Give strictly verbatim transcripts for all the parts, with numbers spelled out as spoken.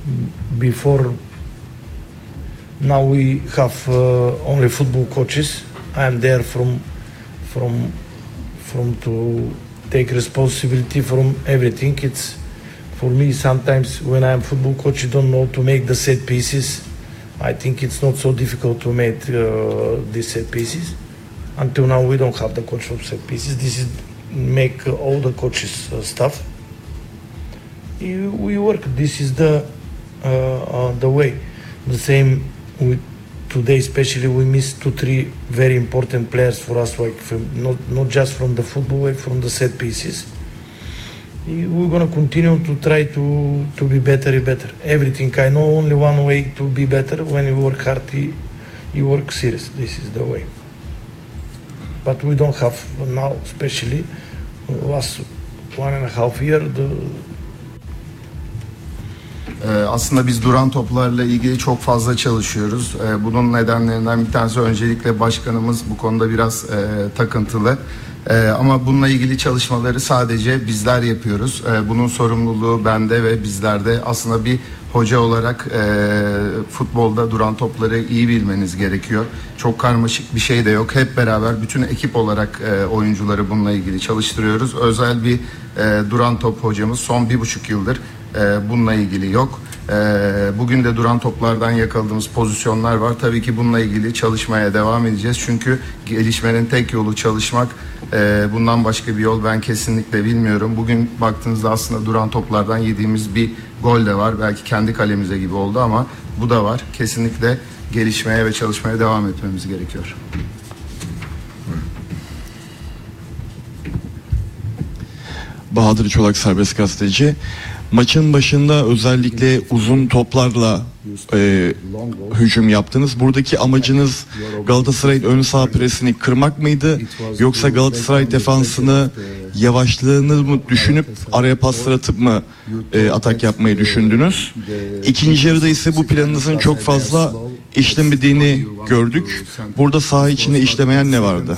before. Now we have uh, only football coaches. I am there from from from to take responsibility from everything. It's for me sometimes when I am football coach, you don't know to make the set pieces. I think it's not so difficult to make uh, these set pieces. Until now, we don't have the coach of set pieces. This is make uh, all the coaches uh, stuff. You, we work. This is the uh, uh, the way. The same with today, especially we miss two, three very important players for us. Like from, not not just from the football, but from the set pieces. We're gonna continue to try to to be better and better. Everything. I know only one way to be better. When you work hard, you, you work serious. This is the way. But we don't have now, especially last one and a half year. The... Ee, aslında biz duran toplarla ilgili çok fazla çalışıyoruz. Ee, bunun nedenlerinden bir tanesi öncelikle başkanımız bu konuda biraz e, takıntılı. Ee, ama bununla ilgili çalışmaları sadece bizler yapıyoruz. Ee, bunun sorumluluğu bende ve bizlerde. Aslında bir hoca olarak e, futbolda duran topları iyi bilmeniz gerekiyor. Çok karmaşık bir şey de yok. Hep beraber bütün ekip olarak e, oyuncuları bununla ilgili çalıştırıyoruz. Özel bir e, duran top hocamız son bir buçuk yıldır e, bununla ilgili yok. E, bugün de duran toplardan yakaladığımız pozisyonlar var. Tabii ki bununla ilgili çalışmaya devam edeceğiz. Çünkü gelişmenin tek yolu çalışmak. E, bundan başka bir yol ben kesinlikle bilmiyorum. Bugün baktığınızda aslında duran toplardan yediğimiz bir gol de var. Belki kendi kalemize gibi oldu ama bu da var. Kesinlikle gelişmeye ve çalışmaya devam etmemiz gerekiyor. Bahadır Çolak, serbest gazeteci. Maçın başında özellikle uzun toplarla e, hücum yaptınız. Buradaki amacınız Galatasaray'ın ön sağ presini kırmak mıydı? Yoksa Galatasaray defansını yavaşlığını mı düşünüp araya paslar atıp mı e, atak yapmayı düşündünüz? İkinci yarıda ise bu planınızın çok fazla işlemediğini gördük. Burada saha içinde işlemeyen ne vardı?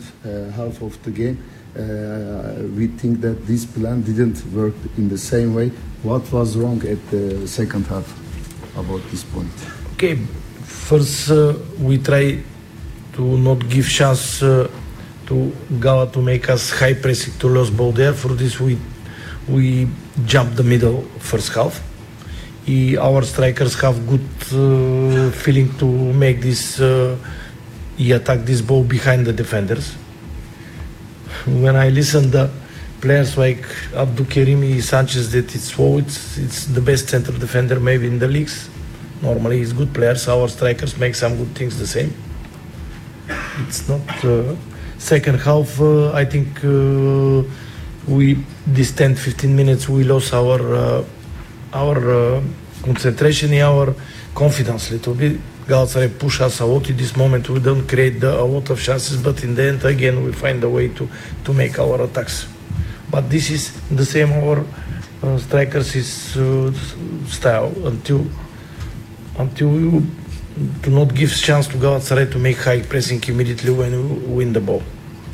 Uh, we think that this plan didn't work in the same way. What was wrong at the second half about this point? Okay, first uh, we try to not give chance uh, to Gala to make us high pressing to lose ball there. For this we we jump the middle first half. He, our strikers have good uh, feeling to make this. Uh, he attack this ball behind the defenders. When I listen the players like Abdulkerimi, Sanchez, that it's oh, it's it's the best center defender maybe in the leagues. Normally he's good players. Our strikers make some good things the same. It's not uh, second half. Uh, I think uh, we this ten to fifteen minutes we lost our uh, our uh, concentration, our confidence a little bit. Galatasaray push us a lot in this moment. We don't create the, a lot of chances, but in the end, again, we find a way to, to make our attacks. But this is the same our uh, strikers is uh, style until until we do not give chance to Galatasaray to make high pressing immediately when we win the ball.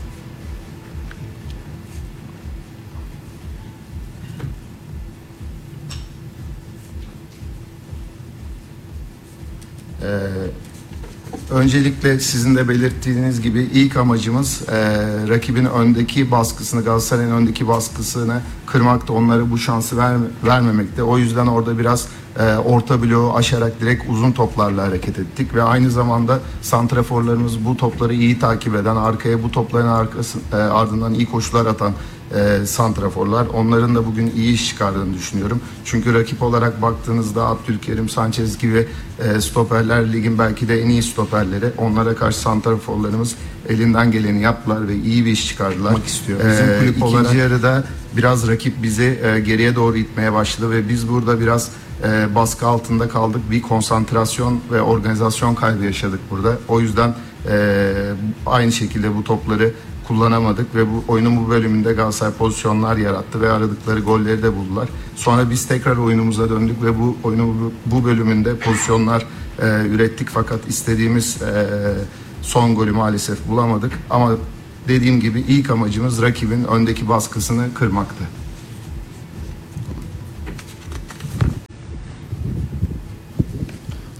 Ee, öncelikle sizin de belirttiğiniz gibi ilk amacımız e, rakibin öndeki baskısını, Galatasaray'ın öndeki baskısını kırmakta, onlara bu şansı ver, vermemekte. O yüzden orada biraz e, orta bloğu aşarak direkt uzun toplarla hareket ettik ve aynı zamanda santraforlarımız bu topları iyi takip eden, arkaya bu topların arkası, e, ardından iyi koşular atan E, santraforlar. Onların da bugün iyi iş çıkardığını düşünüyorum. Çünkü rakip olarak baktığınızda Abdülkerim, Sanchez gibi e, stoperler ligin belki de en iyi stoperleri. Onlara karşı santraforlarımız elinden geleni yaptılar ve iyi bir iş çıkardılar. istiyor. E, ikinci olarak... yarıda biraz rakip bizi e, geriye doğru itmeye başladı ve biz burada biraz e, baskı altında kaldık. Bir konsantrasyon ve organizasyon kaybı yaşadık burada. O yüzden e, aynı şekilde bu topları kullanamadık ve bu oyunun bu bölümünde Galatasaray pozisyonlar yarattı ve aradıkları golleri de buldular. Sonra biz tekrar oyunumuza döndük ve bu oyunun bu bölümünde pozisyonlar e, ürettik fakat istediğimiz e, son golü maalesef bulamadık. Ama dediğim gibi ilk amacımız rakibin öndeki baskısını kırmaktı.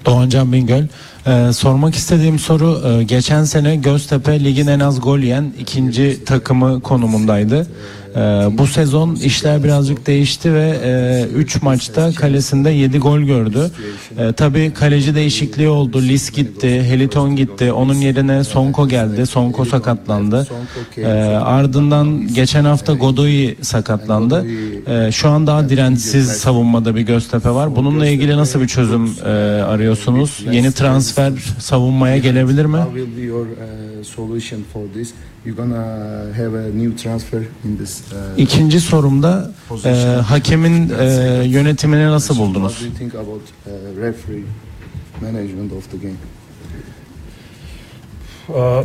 Doğancan Bingöl. Ee, sormak istediğim soru, e, geçen sene Göztepe ligin en az gol yiyen ikinci takımı konumundaydı. Ee, bu sezon işler birazcık değişti ve üç maçta kalesinde yedi gol gördü. Ee, tabii kaleci değişikliği oldu. Lis gitti, Heliton gitti. Onun yerine Sonko geldi. Sonko sakatlandı. Ee, ardından geçen hafta Godoy sakatlandı. Ee, şu an daha dirençsiz savunmada bir Göztepe var. Bununla ilgili nasıl bir çözüm e, arıyorsunuz? Yeni transfer savunmaya gelebilir mi? İkinci sorumda e, hakemin e, yönetimini nasıl buldunuz? Uh,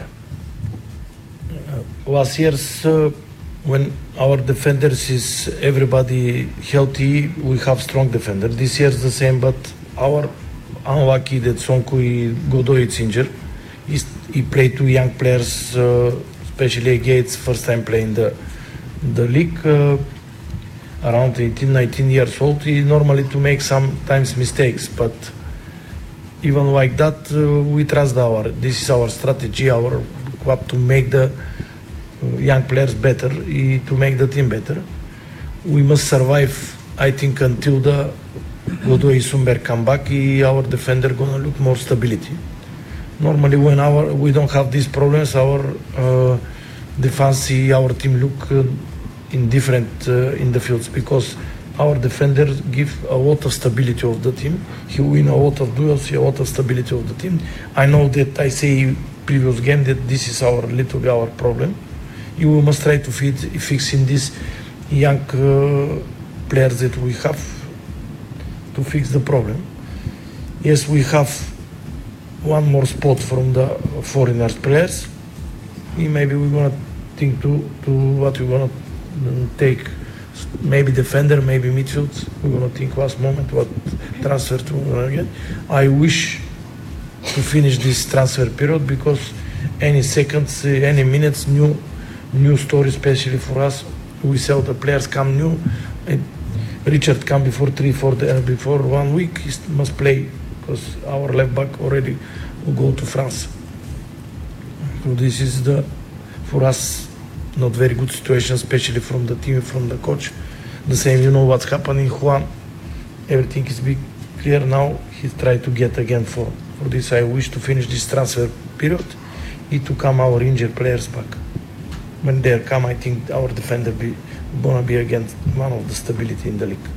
last year's uh, when our defenders is everybody healthy, we have strong defender. This year's the same, but our unlucky that Sonko Godoy is injured. He's, he played two young players, uh, especially Gates, first time playing the the league. Uh, around eighteen, nineteen years old, he normally to make sometimes mistakes, but even like that, uh, we trust our. This is our strategy, our club to make the young players better, to make the team better. We must survive, I think, until the Godoy Sumber come back. Our defender gonna look more stability. Normally, when our we don't have these problems, our uh, defense, our team look uh, in different uh, in the fields because our defender give a lot of stability of the team. He win a lot of duels, a lot of stability of the team. I know that I say previous game that this is our little bit our problem. You must try to fit, fix in these young uh, players that we have to fix the problem. Yes, we have one more spot from the foreigners players. Maybe we're gonna think to, to what we're gonna take. Maybe defender, maybe midfield. We're gonna think last moment what transfer to we're gonna get. I wish to finish this transfer period because any seconds, any minutes, new new story, especially for us. We sell the players come new. And Richard come before three, four, uh, before one week. He must play because our left back already will go to France. So this is the for us not very good situation, especially from the team, from the coach. The same, you know what's happening. Juan, everything is big clear now. He tried to get again for for this. I wish to finish this transfer period. Need to come our injured players back. When they come, I think our defender be gonna be again one of the stability in the league.